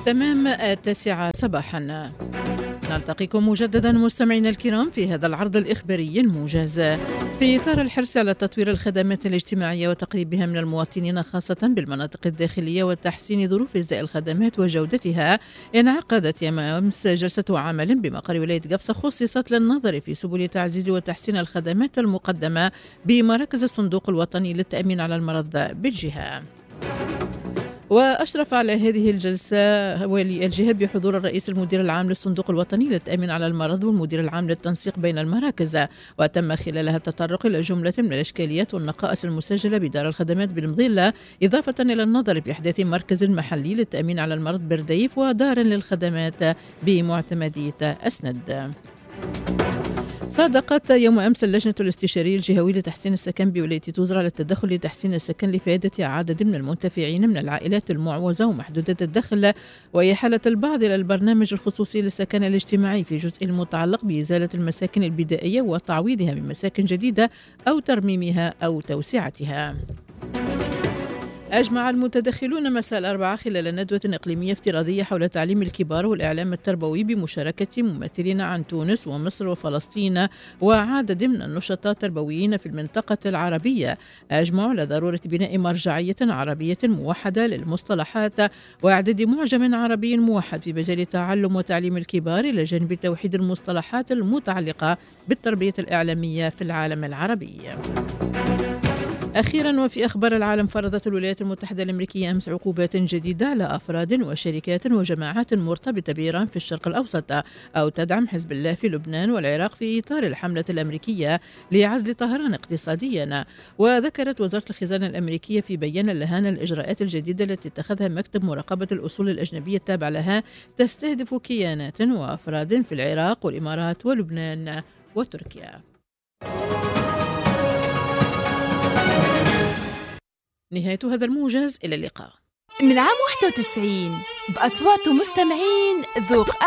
تمام 9 صباحا. نلتقيكم مجددا مستمعينا الكرام في هذا العرض الإخباري الموجز في إطار الحرص على تطوير الخدمات الاجتماعية وتقريبها من المواطنين خاصة بالمناطق الداخلية وتحسين ظروف إزداء الخدمات وجودتها. انعقدت يوم أمس جلسة عمل بمقر ولاية قفصة خصصت للنظر في سبل تعزيز وتحسين الخدمات المقدمة بمراكز الصندوق الوطني للتأمين على المرض بالجهة. وأشرف على هذه الجلسة والي الجهة بحضور الرئيس المدير العام للصندوق الوطني للتأمين على المرض والمدير العام للتنسيق بين المراكز، وتم خلالها التطرق إلى جملة من الإشكاليات والنقائص المسجلة بدار الخدمات بالمظلة، إضافة إلى النظر في إحداث مركز محلي للتأمين على المرض برديف ودار للخدمات بمعتمدية أسند. صادقت يوم أمس اللجنة الاستشارية الجهوية لتحسين السكن بولاية توزرع للتدخل لتحسين السكن لفائدة عدد من المنتفعين من العائلات المعوزة ومحدودة الدخل وإحالة البعض إلى البرنامج الخصوصي للسكن الاجتماعي في جزء متعلق بإزالة المساكن البدائية وتعويضها بمساكن جديدة أو ترميمها أو توسعتها. أجمع المتدخلون مساء الأربعاء خلال ندوة إقليمية افتراضية حول تعليم الكبار والإعلام التربوي بمشاركة ممثلين عن تونس ومصر وفلسطين وعدد من النشطاء التربويين في المنطقة العربية. أجمعوا على ضرورة بناء مرجعية عربية موحدة للمصطلحات وإعداد معجم عربي موحد في مجال تعلم وتعليم الكبار إلى جانب توحيد المصطلحات المتعلقة بالتربية الإعلامية في العالم العربي. أخيرا وفي أخبار العالم، فرضت الولايات المتحدة الأمريكية أمس عقوبات جديدة على أفراد وشركات وجماعات مرتبطة بإيران في الشرق الأوسط أو تدعم حزب الله في لبنان والعراق في إطار الحملة الأمريكية لعزل طهران اقتصاديا. وذكرت وزارة الخزانة الأمريكية في بيان لها الإجراءات الجديدة التي اتخذها مكتب مراقبة الأصول الأجنبية التابع لها تستهدف كيانات وأفراد في العراق والإمارات ولبنان وتركيا. نهاية هذا الموجز، إلى اللقاء. من عام 91 بأصوات مستمعين ذوق